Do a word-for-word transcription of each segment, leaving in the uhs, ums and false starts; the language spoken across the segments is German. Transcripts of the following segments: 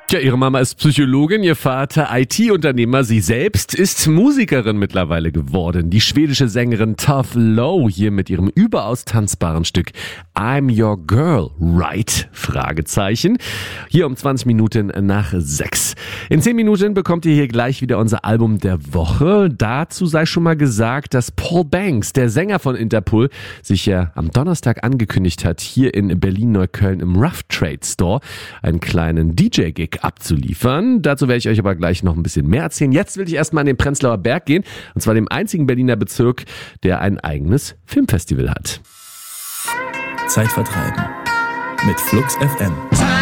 Ja, ihre Mama ist Psychologin, ihr Vater I T-Unternehmer, sie selbst ist Musikerin mittlerweile geworden. Die schwedische Sängerin Tove Lo hier mit ihrem überaus tanzbaren Stück I'm Your Girl, Right? Fragezeichen. Hier um zwanzig Minuten nach sechs. In zehn Minuten bekommt ihr hier gleich wieder unser Album der Woche. Dazu sei schon mal gesagt, dass Paul Banks, der Sänger von Interpol, sich ja am Donnerstag angekündigt hat, hier in Berlin-Neukölln im Rough Trade Store einen kleinen D J-Gig abzuliefern. Dazu werde ich euch aber gleich noch ein bisschen mehr erzählen. Jetzt will ich erstmal an den Prenzlauer Berg gehen, und zwar dem einzigen Berliner Bezirk, der ein eigenes Filmfestival hat. Zeit vertreiben mit Flux F M.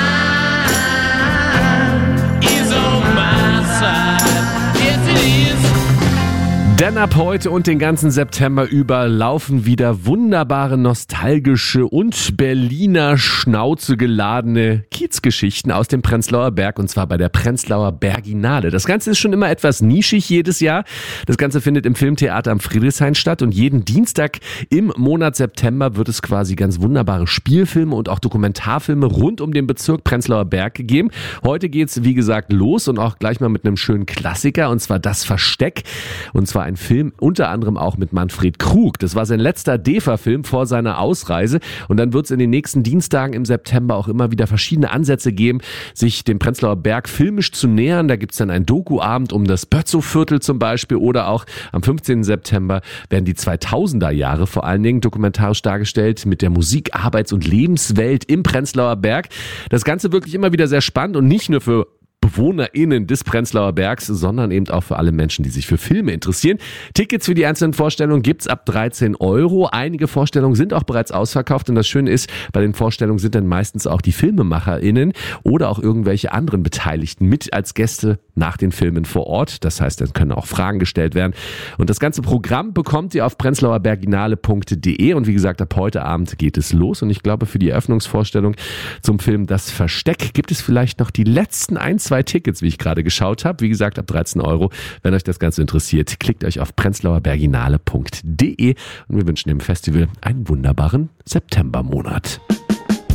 Denn ab heute und den ganzen September über laufen wieder wunderbare, nostalgische und Berliner Schnauze geladene Kiezgeschichten aus dem Prenzlauer Berg, und zwar bei der Prenzlauer Berginale. Das Ganze ist schon immer etwas nischig jedes Jahr. Das Ganze findet im Filmtheater am Friedrichshain statt, und jeden Dienstag im Monat September wird es quasi ganz wunderbare Spielfilme und auch Dokumentarfilme rund um den Bezirk Prenzlauer Berg gegeben. Heute geht's, wie gesagt, los, und auch gleich mal mit einem schönen Klassiker, und zwar Das Versteck, und zwar ein Film unter anderem auch mit Manfred Krug. Das war sein letzter D E F A-Film vor seiner Ausreise, und dann wird es in den nächsten Dienstagen im September auch immer wieder verschiedene Ansätze geben, sich dem Prenzlauer Berg filmisch zu nähern. Da gibt es dann einen Doku-Abend um das Bötzow-Viertel zum Beispiel, oder auch am fünfzehnten September werden die zweitausender Jahre vor allen Dingen dokumentarisch dargestellt mit der Musik-, Arbeits- und Lebenswelt im Prenzlauer Berg. Das Ganze wirklich immer wieder sehr spannend, und nicht nur für BewohnerInnen des Prenzlauer Bergs, sondern eben auch für alle Menschen, die sich für Filme interessieren. Tickets für die einzelnen Vorstellungen gibt's ab dreizehn Euro. Einige Vorstellungen sind auch bereits ausverkauft, und das Schöne ist, bei den Vorstellungen sind dann meistens auch die FilmemacherInnen oder auch irgendwelche anderen Beteiligten mit als Gäste nach den Filmen vor Ort. Das heißt, dann können auch Fragen gestellt werden. Und das ganze Programm bekommt ihr auf prenzlauerberginale punkt de, und wie gesagt, ab heute Abend geht es los, und ich glaube, für die Eröffnungsvorstellung zum Film Das Versteck gibt es vielleicht noch die letzten ein, zwei Tickets, wie ich gerade geschaut habe. Wie gesagt, ab dreizehn Euro. Wenn euch das Ganze interessiert, klickt euch auf prenzlauerberginale punkt de, und wir wünschen dem Festival einen wunderbaren Septembermonat.